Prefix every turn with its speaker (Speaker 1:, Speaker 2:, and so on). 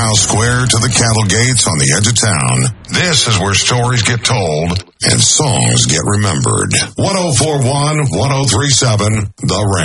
Speaker 1: mile square to the cattle gates on the edge of town. This is where stories get told and songs get remembered. 104.1, 103.7, The Ranch.